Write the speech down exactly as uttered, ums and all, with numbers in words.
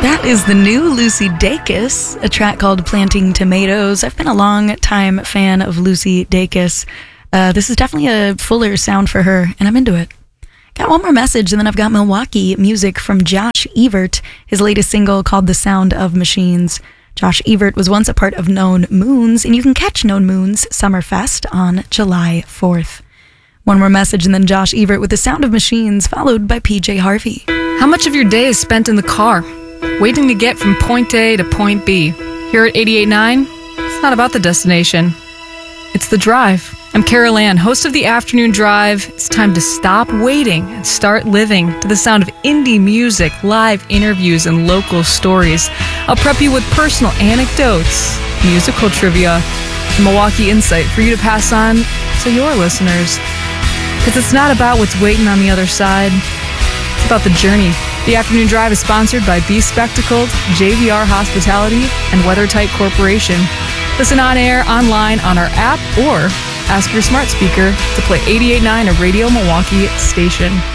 That is the new Lucy Dacus, a track called Planting Tomatoes. I've been a long time fan of Lucy Dacus. Uh, this is definitely a fuller sound for her, and I'm into it. Got one more message, and then I've got Milwaukee music from Josh Evert, his latest single called The Sound of Machines. Josh Evert was once a part of Known Moons, and you can catch Known Moons Summerfest on July fourth. One more message, and then Josh Evert with The Sound of Machines, followed by P J Harvey. How much of your day is spent in the car, waiting to get from point A to point B? Here at eighty-eight point nine, it's not about the destination. It's the drive. I'm Carol Ann, host of the Afternoon Drive. It's time to stop waiting and start living to the sound of indie music, live interviews, and local stories. I'll prep you with personal anecdotes, musical trivia, and Milwaukee insight for you to pass on to your listeners. Because it's not about what's waiting on the other side. It's about the journey. The Afternoon Drive is sponsored by Be Spectacled, J V R Hospitality, and WeatherTight Corporation. Listen on air, online, on our app, or ask your smart speaker to play eighty-eight point nine, a Radio Milwaukee station.